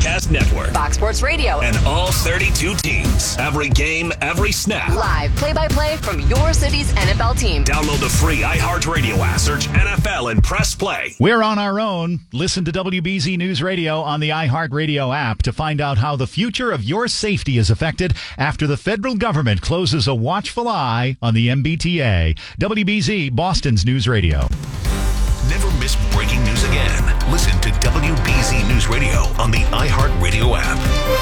Broadcast Network. Fox Sports Radio. And all 32 teams. Every game, every snap. Live play-by-play from your city's NFL team. Download the free iHeartRadio app. Search NFL and press play. We're on our own. Listen to WBZ News Radio on the iHeartRadio app to find out how the future of your safety is affected after the federal government closes a watchful eye on the MBTA. WBZ, Boston's News Radio. Never miss breaking news again. Listen to WBZ News Radio on the iHeartRadio app.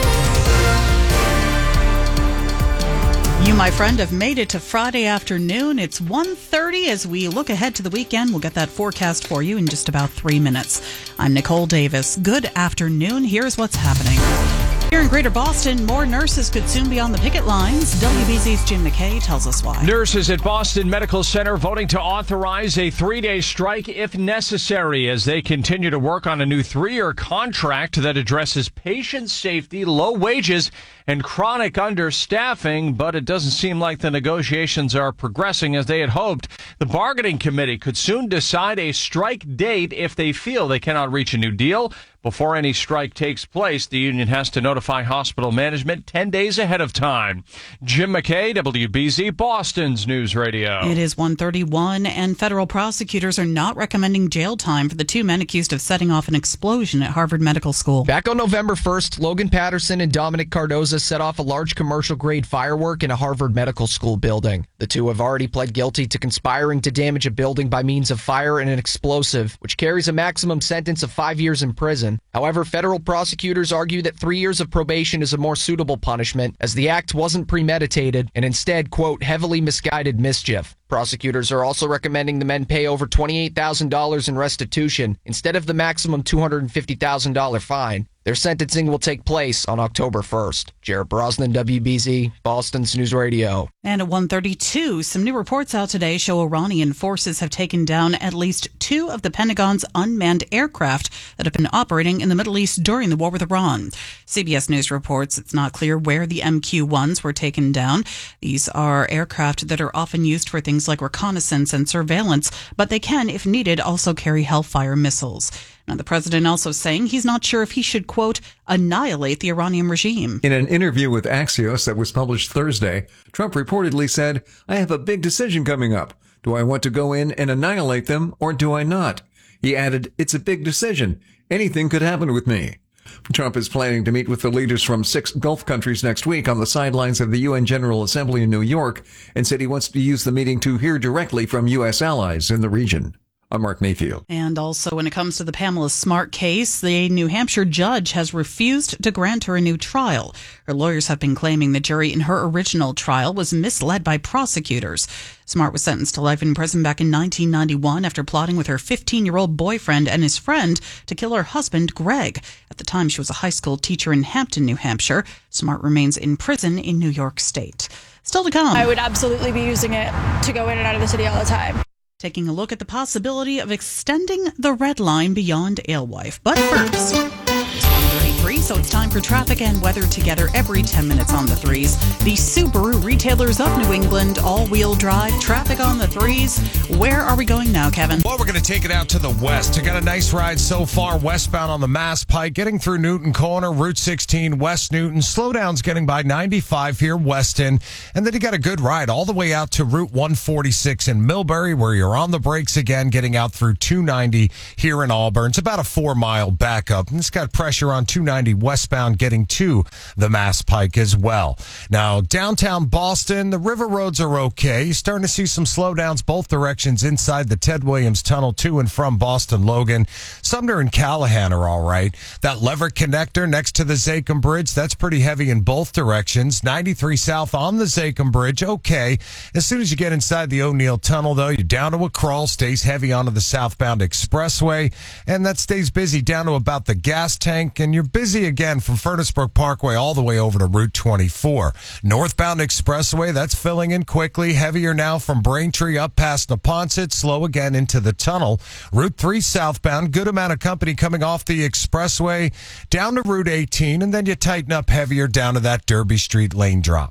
You, my friend, have made it to Friday afternoon. It's 1:30 as we look ahead to the weekend. We'll get that forecast for you in just about 3 minutes. I'm Nicole Davis. Good afternoon. Here's what's happening. Here in Greater Boston, more nurses could soon be on the picket lines. WBZ's Jim McKay tells us why. Nurses at Boston Medical Center voting to authorize a 3-day strike if necessary as they continue to work on a new 3-year contract that addresses patient safety, low wages, and chronic understaffing, but it doesn't seem like the negotiations are progressing as they had hoped. The bargaining committee could soon decide a strike date if they feel they cannot reach a new deal. Before any strike takes place, the union has to notify hospital management 10 days ahead of time. Jim McKay, WBZ, Boston's News Radio. It is 1:31, and federal prosecutors are not recommending jail time for the 2 men accused of setting off an explosion at Harvard Medical School. Back on November 1st, Logan Patterson and Dominic Cardoza set off a large commercial-grade firework in a Harvard Medical School building. The two have already pled guilty to conspiring to damage a building by means of fire and an explosive, which carries a maximum sentence of 5 years in prison. However, federal prosecutors argue that 3 years of probation is a more suitable punishment, as the act wasn't premeditated and instead, quote, heavily misguided mischief. Prosecutors are also recommending the men pay over $28,000 in restitution instead of the maximum $250,000 fine. Their sentencing will take place on October 1st. Jared Brosnan, WBZ, Boston's News Radio. And at 1:32, some new reports out today show Iranian forces have taken down at least 2 of the Pentagon's unmanned aircraft that have been operating in the Middle East during the war with Iran. CBS News reports it's not clear where the MQ-1s were taken down. These are aircraft that are often used for things like reconnaissance and surveillance, but they can, if needed, also carry Hellfire missiles. Now, the president also saying he's not sure if he should, quote, annihilate the Iranian regime. In an interview with Axios that was published Thursday, Trump reportedly said, I have a big decision coming up. Do I want to go in and annihilate them or do I not? He added, it's a big decision. Anything could happen with me. Trump is planning to meet with the leaders from 6 Gulf countries next week on the sidelines of the UN General Assembly in New York and said he wants to use the meeting to hear directly from U.S. allies in the region. I'm Mark Mayfield. And also, when it comes to the Pamela Smart case, the New Hampshire judge has refused to grant her a new trial. Her lawyers have been claiming the jury in her original trial was misled by prosecutors. Smart was sentenced to life in prison back in 1991 after plotting with her 15-year-old boyfriend and his friend to kill her husband, Greg. At the time, she was a high school teacher in Hampton, New Hampshire. Smart remains in prison in New York State. Still to come. I would absolutely be using it to go in and out of the city all the time. Taking a look at the possibility of extending the red line beyond Alewife. But first, it's 1:33, so it's time for traffic and weather together every 10 minutes on the 3s. The Subaru retailers of New England, all-wheel drive, traffic on the 3s. Where are we going now, Kevin? Well, we're going to take it out to the west. I got a nice ride so far westbound on the Mass Pike, getting through Newton Corner, Route 16, West Newton. Slowdowns getting by 95 here, Weston. And then you got a good ride all the way out to Route 146 in Millbury, where you're on the brakes again, getting out through 290 here in Auburn. It's about a 4-mile backup. And it's got pressure on 290 westbound getting to the Mass Pike as well. Now, downtown Boston, the river roads are okay. You're starting to see some slowdowns both directions inside the Ted Williams Tunnel to and from Boston Logan. Sumner and Callahan are all right. That Leverett connector next to the Zachem Bridge, that's pretty heavy in both directions. 93 south on the Zachem Bridge, okay. As soon as you get inside the O'Neill Tunnel, though, you're down to a crawl, stays heavy onto the southbound expressway, and that stays busy down to about the gas tank, and you're busy again from Furnace Brook Parkway all the way over to Route 24. Northbound expressway, that's filling in quickly, heavier now from Braintree up past Neponset, slow again into the tunnel. Route 3 southbound, good amount of company coming off the expressway down to Route 18, and then you tighten up heavier down to that Derby Street lane drop.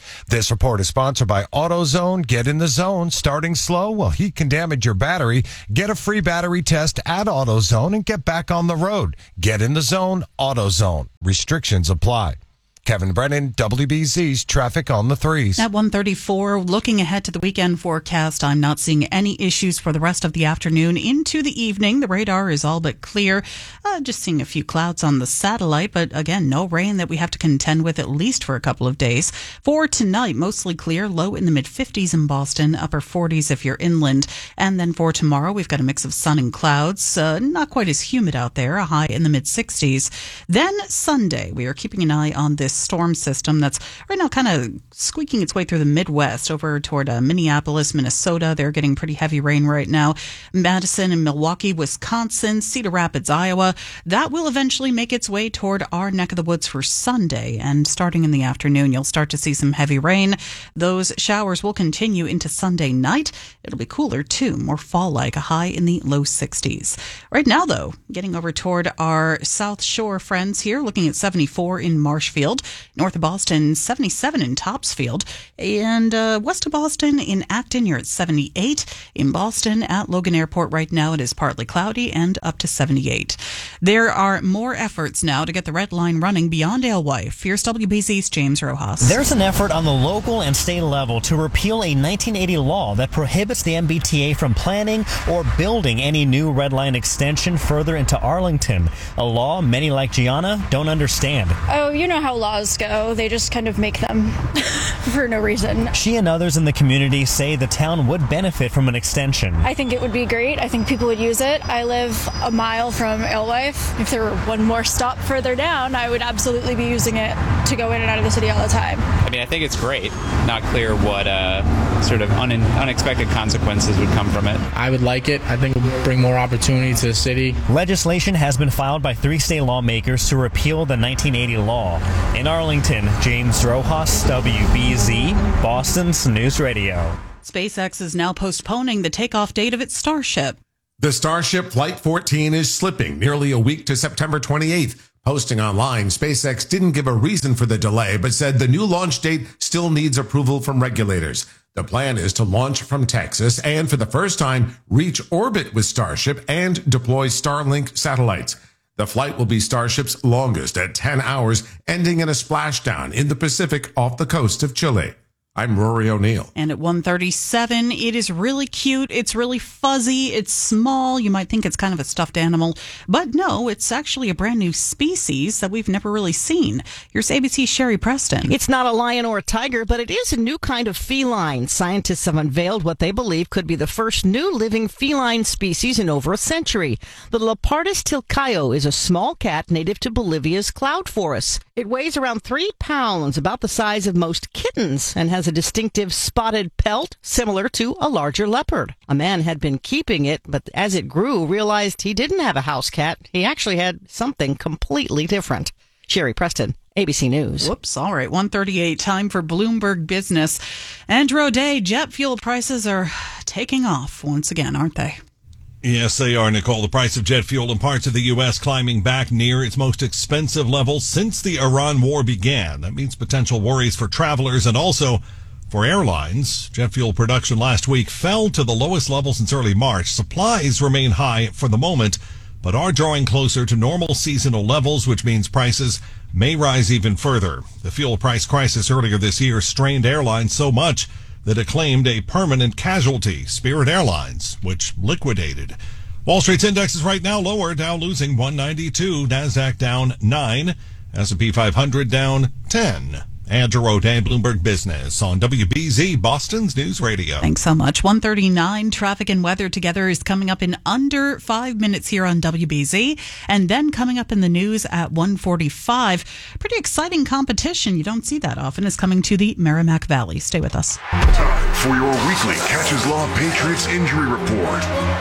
This report is sponsored by AutoZone. Get in the zone. Starting slow? Well, heat can damage your battery. Get a free battery test at AutoZone and get back on the road. Get in the zone. AutoZone. Restrictions apply. Kevin Brennan, WBZ's Traffic on the 3s. At 1:34, looking ahead to the weekend forecast, I'm not seeing any issues for the rest of the afternoon into the evening. The radar is all but clear. Just seeing a few clouds on the satellite, but again, no rain that we have to contend with at least for a couple of days. For tonight, mostly clear, low in the mid-50s in Boston, upper 40s if you're inland. And then for tomorrow, we've got a mix of sun and clouds. Not quite as humid out there, a high in the mid-60s. Then Sunday, we are keeping an eye on this storm system that's right now kind of squeaking its way through the Midwest over toward Minneapolis, Minnesota. They're getting pretty heavy rain right now. Madison and Milwaukee, Wisconsin, Cedar Rapids, Iowa. That will eventually make its way toward our neck of the woods for Sunday. And starting in the afternoon, you'll start to see some heavy rain. Those showers will continue into Sunday night. It'll be cooler too, more fall-like, a high in the low 60s. Right now, though, getting over toward our South Shore friends here, looking at 74 in Marshfield. North of Boston, 77 in Topsfield. And west of Boston in Acton, you're at 78. In Boston at Logan Airport right now, it is partly cloudy and up to 78. There are more efforts now to get the red line running beyond Alewife. Here's WBZ's James Rojas. There's an effort on the local and state level to repeal a 1980 law that prohibits the MBTA from planning or building any new red line extension further into Arlington. A law many like Gianna don't understand. Oh, you know how laws go. They just kind of make them for no reason. She and others in the community say the town would benefit from an extension. I think it would be great. I think people would use it. I live a mile from Alewife. If there were one more stop further down, I would absolutely be using it to go in and out of the city all the time. I mean, I think it's great. Not clear what sort of unexpected consequences would come from it. I would like it. I think it would bring more opportunity to the city. Legislation has been filed by 3 state lawmakers to repeal the 1980 law. In Arlington, James Rojas, WBZ, Boston's News Radio. SpaceX is now postponing the takeoff date of its Starship. The Starship Flight 14 is slipping nearly a week to September 28th. Posting online, SpaceX didn't give a reason for the delay, but said the new launch date still needs approval from regulators. The plan is to launch from Texas and, for the first time, reach orbit with Starship and deploy Starlink satellites. The flight will be Starship's longest at 10 hours, ending in a splashdown in the Pacific off the coast of Chile. I'm Rory O'Neill. And at 1:37, it is really cute. It's really fuzzy. It's small. You might think it's kind of a stuffed animal. But no, it's actually a brand new species that we've never really seen. Here's ABC's Sherry Preston. It's not a lion or a tiger, but it is a new kind of feline. Scientists have unveiled what they believe could be the first new living feline species in over a century. The Leopardus tilcaio is a small cat native to Bolivia's cloud forests. It weighs around 3 pounds, about the size of most kittens, and has a distinctive spotted pelt similar to a larger leopard. A man had been keeping it, but as it grew, realized he didn't have a house cat. He actually had something completely different. Sherry Preston, ABC News. Whoops. All right. 1:38. Time for Bloomberg Business. Andrew O'Day, jet fuel prices are taking off once again, aren't they? Yes, they are, Nicole. The price of jet fuel in parts of the U.S. climbing back near its most expensive level since the Iran war began. That means potential worries for travelers and also for airlines. Jet fuel production last week fell to the lowest level since early March. Supplies remain high for the moment, but are drawing closer to normal seasonal levels, which means prices may rise even further. The fuel price crisis earlier this year strained airlines so much that it claimed a permanent casualty, Spirit Airlines, which liquidated. Wall Street's index is right now lower, Dow losing 192, NASDAQ down 9, S&P 500 down 10. Andrew O'Day, Bloomberg Business on WBZ, Boston's News Radio. Thanks so much. 1:39, traffic and weather together is coming up in under 5 minutes here on WBZ. And then coming up in the news at 1:45, pretty exciting competition. You don't see that often. Is coming to the Merrimack Valley. Stay with us. Time for your weekly Catches Law Patriots Injury Report.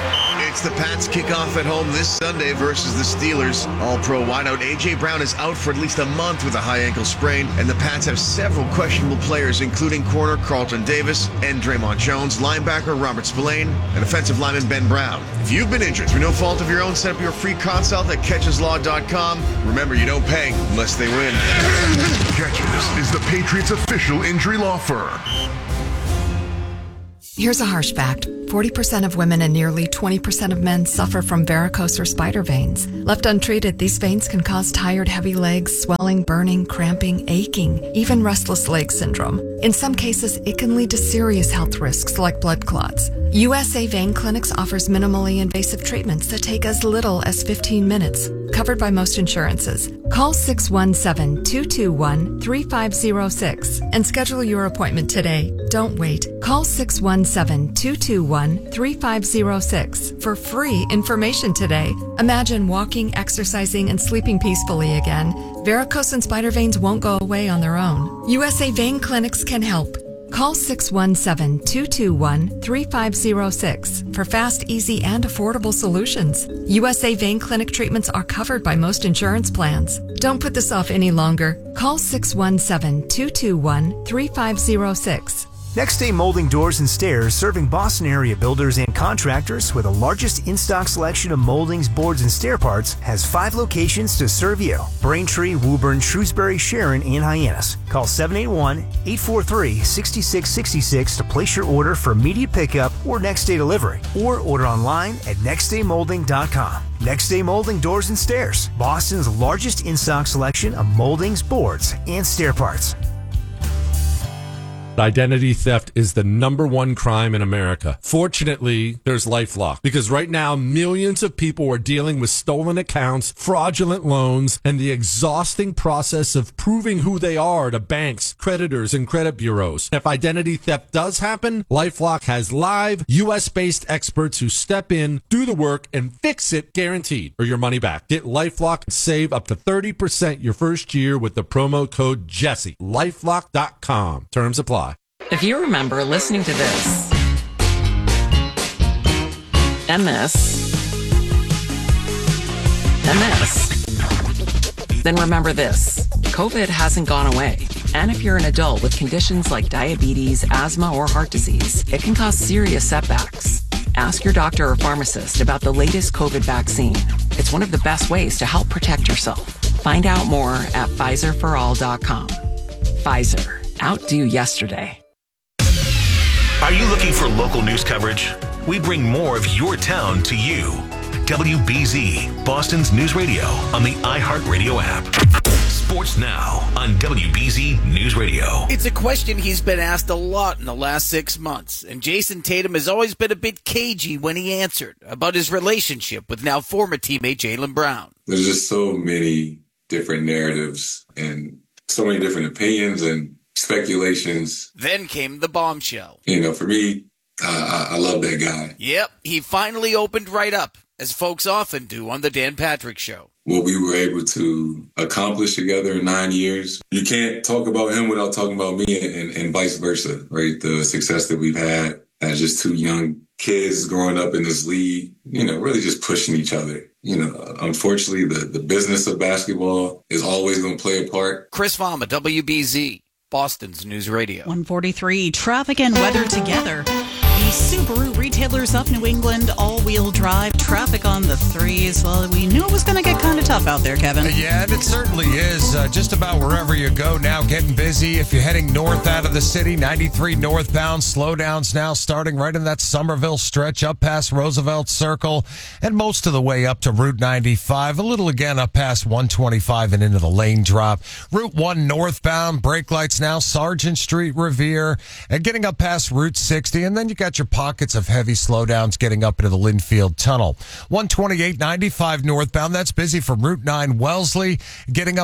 Saints. The Pats kick off at home this Sunday versus the Steelers. All-pro wideout A.J. Brown is out for at least a month with a high ankle sprain, and the Pats have several questionable players, including corner Carlton Davis and Draymond Jones, linebacker Robert Spillane, and offensive lineman Ben Brown. If you've been injured through no fault of your own, set up your free consult at catcheslaw.com. Remember, you don't pay unless they win. Catches is the Patriots' official injury law firm. Here's a harsh fact. 40% of women and nearly 20% of men suffer from varicose or spider veins. Left untreated, these veins can cause tired, heavy legs, swelling, burning, cramping, aching, even restless leg syndrome. In some cases, it can lead to serious health risks like blood clots. USA Vein Clinics offers minimally invasive treatments that take as little as 15 minutes, covered by most insurances. Call 617-221-3506 and schedule your appointment today. Don't wait. Call 617-221-3506 for free information today. Imagine walking, exercising, and sleeping peacefully again. Varicose and spider veins won't go away on their own. USA Vein Clinics can help. Call 617-221-3506 for fast, easy, and affordable solutions. USA Vein Clinic treatments are covered by most insurance plans. Don't put this off any longer. Call 617-221-3506. Next Day Molding Doors and Stairs, serving Boston area builders and contractors with the largest in-stock selection of moldings, boards, and stair parts, has 5 locations to serve you. Braintree, Woburn, Shrewsbury, Sharon, and Hyannis. Call 781-843-6666 to place your order for immediate pickup or next day delivery, or order online at nextdaymolding.com. Next Day Molding Doors and Stairs, Boston's largest in-stock selection of moldings, boards, and stair parts. Identity theft is the #1 crime in America. Fortunately, there's LifeLock, because right now millions of people are dealing with stolen accounts, fraudulent loans, and the exhausting process of proving who they are to banks, creditors, and credit bureaus. If identity theft does happen, LifeLock has live, US-based experts who step in, do the work, and fix it guaranteed, or your money back. Get LifeLock and save up to 30% your first year with the promo code Jesse. LifeLock.com. Terms apply. If you remember listening to this, and this, then remember this. COVID hasn't gone away. And if you're an adult with conditions like diabetes, asthma, or heart disease, it can cause serious setbacks. Ask your doctor or pharmacist about the latest COVID vaccine. It's one of the best ways to help protect yourself. Find out more at PfizerForAll.com. Pfizer. Outdo yesterday. Are you looking for local news coverage? We bring more of your town to you. WBZ, Boston's news radio on the iHeartRadio app. Sports now on WBZ News Radio. It's a question he's been asked a lot in the last 6 months, and Jason Tatum has always been a bit cagey when he answered about his relationship with now former teammate Jaylen Brown. There's just so many different narratives and so many different opinions and speculations. Then came the bombshell. You know, for me, I love that guy. Yep, he finally opened right up, as folks often do on the Dan Patrick Show. What we were able to accomplish together in 9 years, you can't talk about him without talking about me, and vice versa, right? The success that we've had as just 2 young kids growing up in this league, you know, really just pushing each other. You know, unfortunately, the business of basketball is always going to play a part. Chris Fama, WBZ. Boston's News Radio. 143, traffic and weather together. The Subaru retailers of New England, all-wheel drive, traffic on the 3s. Well, we knew it was going to get kind of tough out there, Kevin. Yeah, and it certainly is. Just about wherever you go now, getting busy. If you're heading north out of the city, 93 northbound, slowdowns now starting right in that Somerville stretch up past Roosevelt Circle and most of the way up to Route 95. A little again up past 125 and into the lane drop. Route 1 northbound, brake lights now, Sargent Street, Revere, and getting up past Route 60. And then you got your pockets of heavy slowdowns getting up into the Linfield Tunnel. 128-95 northbound, that's busy from Route 9 Wellesley, getting up into that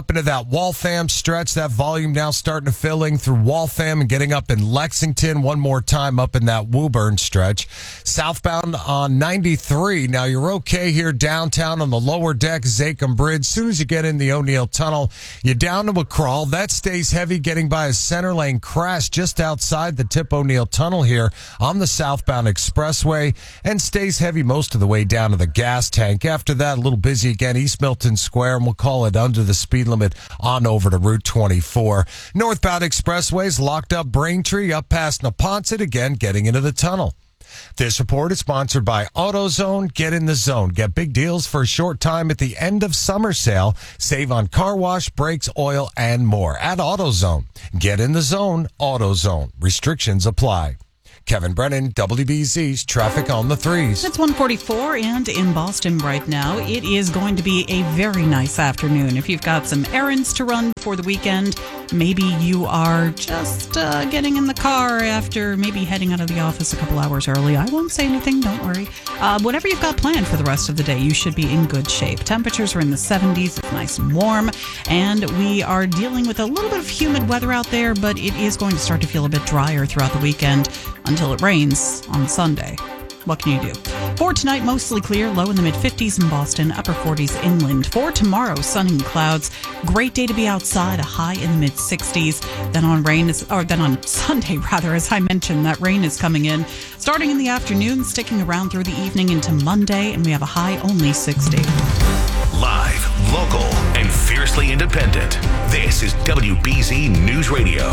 that Waltham stretch. That volume now starting to fill in through Waltham and getting up in Lexington. One more time up in that Woburn stretch. Southbound on 93. Now you're okay here downtown on the lower deck, Zakim Bridge. As soon as you get in the O'Neill Tunnel, you're down to a crawl. That stays heavy getting by a center lane crash just outside the Tip O'Neill Tunnel here on the southbound expressway, and stays heavy most of the way down to the gas tank. After that, a little busy again, East Milton Square, and we'll call it under the speed limit on over to Route 24. Northbound expressways locked up Braintree, up past Neponset, again getting into the tunnel. This report is sponsored by AutoZone. Get in the zone. Get big deals for a short time at the end of summer sale. Save on car wash, brakes, oil, and more at AutoZone. Get in the zone. AutoZone. Restrictions apply. Kevin Brennan, WBZ's Traffic on the Threes. It's 1:44 and in Boston right now. It is going to be a very nice afternoon. If you've got some errands to run for the weekend, maybe you are just getting in the car after maybe heading out of the office a couple hours early. I won't say anything, don't worry. Whatever you've got planned for the rest of the day, you should be in good shape. Temperatures are in the 70s. It's nice and warm. And we are dealing with a little bit of humid weather out there, but it is going to start to feel a bit drier throughout the weekend until it rains on Sunday. What can you do? For tonight, mostly clear, low in the mid-50s in Boston, upper 40s inland. For tomorrow, sun and clouds. Great day to be outside, a high in the mid-60s. Then on Sunday, as I mentioned, that rain is coming in. Starting in the afternoon, sticking around through the evening into Monday, and we have a high only 60. Live, local, and fiercely independent. This is WBZ News Radio.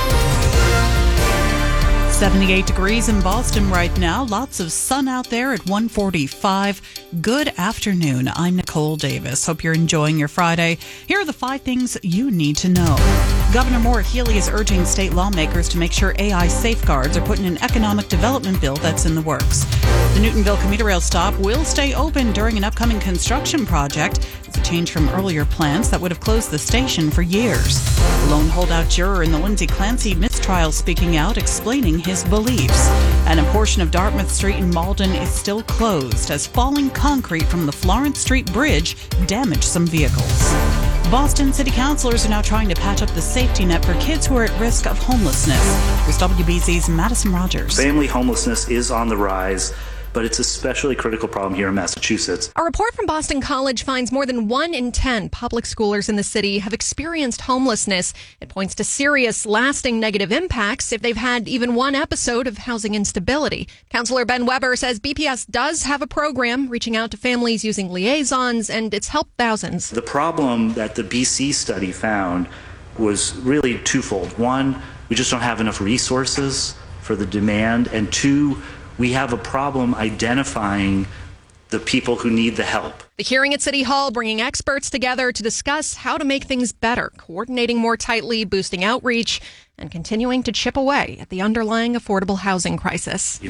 78 degrees in Boston right now. Lots of sun out there at 1:45. Good afternoon. I'm Nicole Davis. Hope you're enjoying your Friday. Here are the 5 things you need to know. Governor Maura Healey is urging state lawmakers to make sure AI safeguards are put in an economic development bill that's in the works. The Newtonville commuter rail stop will stay open during an upcoming construction project. It's a change from earlier plans that would have closed the station for years. The lone holdout juror in the Lindsay Clancy mistrial speaking out, explaining his beliefs. And a portion of Dartmouth Street in Malden is still closed as falling concrete from the Florence Street Bridge damaged some vehicles. Boston city councilors are now trying to patch up the safety net for kids who are at risk of homelessness. Here's WBZ's Madison Rogers. Family homelessness is on the rise, but it's especially critical problem here in Massachusetts. A report from Boston College finds more than 1 in 10 public schoolers in the city have experienced homelessness. It points to serious, lasting negative impacts if they've had even one episode of housing instability. Councillor Ben Weber says BPS does have a program reaching out to families using liaisons, and it's helped thousands. The problem that the BC study found was really twofold. One, we just don't have enough resources for the demand, and 2, we have a problem identifying the people who need the help. The hearing at City Hall bringing experts together to discuss how to make things better, coordinating more tightly, boosting outreach, and continuing to chip away at the underlying affordable housing crisis.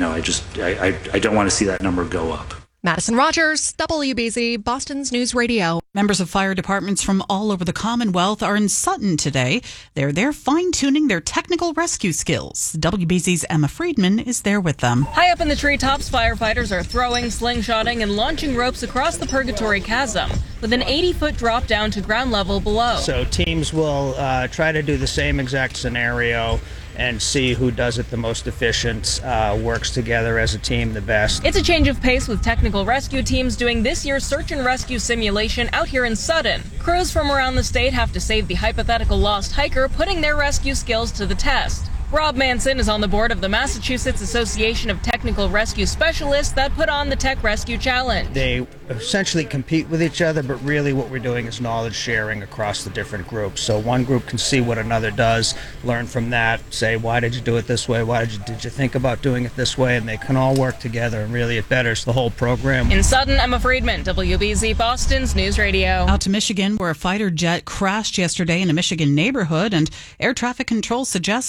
I don't want to see that number go up. Madison Rogers, WBZ, Boston's News Radio. Members of fire departments from all over the Commonwealth are in Sutton today. They're there fine-tuning their technical rescue skills. WBZ's Emma Friedman is there with them. High up in the treetops, firefighters are throwing, slingshotting, and launching ropes across the Purgatory Chasm, with an 80-foot drop down to ground level below. So teams will try to do the same exact scenario and see who does it the most efficient, works together as a team the best. It's a change of pace with technical rescue teams doing this year's search and rescue simulation out here in Sutton. Crews from around the state have to save the hypothetical lost hiker, putting their rescue skills to the test. Rob Manson is on the board of the Massachusetts Association of Technical Rescue Specialists that put on the Tech Rescue Challenge. They essentially compete with each other, but really what we're doing is knowledge sharing across the different groups. So one group can see what another does, learn from that, say, why did you do it this way? Why did you think about doing it this way? And they can all work together, and really it betters the whole program. In Sutton, Emma Friedman, WBZ Boston's News Radio. Out to Michigan, where a fighter jet crashed yesterday in a Michigan neighborhood, and air traffic control suggests it might have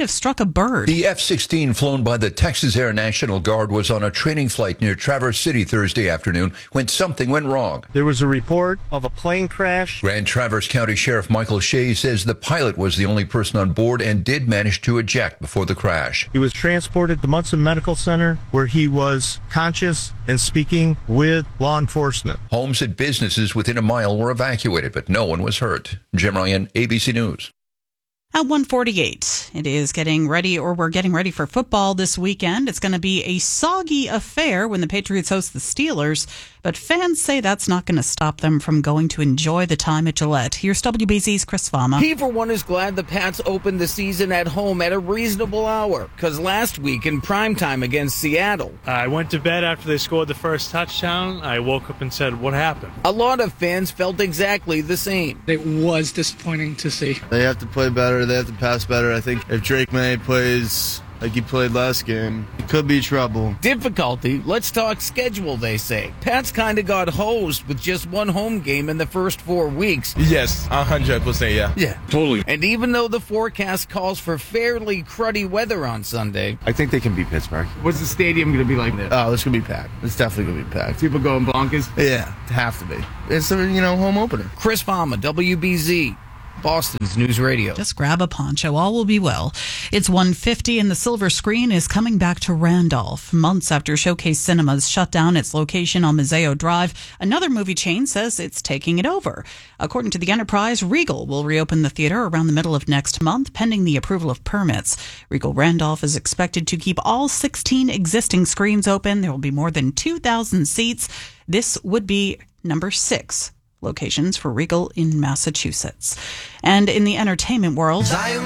have struck a bird. The F-16 flown by the Texas Air National Guard was on a training flight near Traverse City Thursday afternoon when something went wrong. There was a report of a plane crash. Grand Traverse County Sheriff Michael Shea says the pilot was the only person on board and did manage to eject before the crash. He was transported to Munson Medical Center where he was conscious and speaking with law enforcement. Homes and businesses within a mile were evacuated, but no one was hurt. Jim Ryan, ABC News. At 1:48, we're getting ready for football this weekend. It's going to be a soggy affair when the Patriots host the Steelers, but fans say that's not going to stop them from going to enjoy the time at Gillette. Here's WBZ's Chris Fama. He, for one, is glad the Pats opened the season at home at a reasonable hour, because last week in primetime against Seattle, I went to bed after they scored the first touchdown. I woke up and said, what happened? A lot of fans felt exactly the same. It was disappointing to see. They have to play better. They have to pass better. I think if Drake May plays like he played last game, it could be trouble. Difficulty? Let's talk schedule, they say. Pats kind of got hosed with just one home game in the first 4 weeks. Yes, 100%, yeah. Yeah, totally. And even though the forecast calls for fairly cruddy weather on Sunday, I think they can beat Pittsburgh. What's the stadium going to be like there? Oh, it's going to be packed. It's definitely going to be packed. People going bonkers? Yeah, have to be. It's a, home opener. Chris Fama, WBZ. Boston's News Radio. Just grab a poncho. All will be well. It's 1:50 and the silver screen is coming back to Randolph. Months after Showcase Cinemas shut down its location on Museo Drive, another movie chain says it's taking it over. According to the Enterprise, Regal will reopen the theater around the middle of next month, pending the approval of permits. Regal Randolph is expected to keep all 16 existing screens open. There will be more than 2,000 seats. This would be number 6 locations for Regal in Massachusetts. And in the entertainment world, Zion